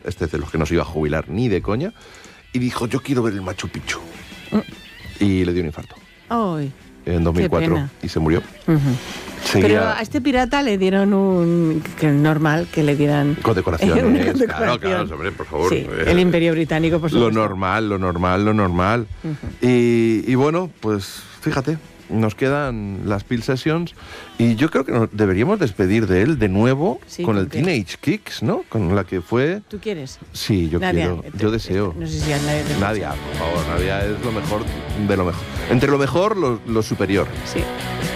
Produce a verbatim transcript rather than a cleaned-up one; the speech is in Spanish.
este de los que no se iba a jubilar ni de coña, y dijo, yo quiero ver el Machu Picchu. Mm. Y le dio un infarto. Ay, en dos mil cuatro y se murió. Uh-huh. Seguía... Pero a este pirata le dieron un... que normal que le dieran... Condecoraciones, una condecoración. claro, claro, hombre, por favor. Sí, el Imperio Británico, por supuesto. Lo normal, lo normal, lo normal. Uh-huh. y, y bueno, pues fíjate, nos quedan las Peel Sessions y yo creo que nos deberíamos despedir de él de nuevo sí, con el Teenage Kicks, ¿no? Con la que fue... ¿Tú quieres? Sí, yo Nadia, quiero, te, yo deseo. Te, no sé si a Nadia... Nadia, por favor, Nadia es lo mejor de lo mejor. Entre lo mejor, lo, lo superior. Sí.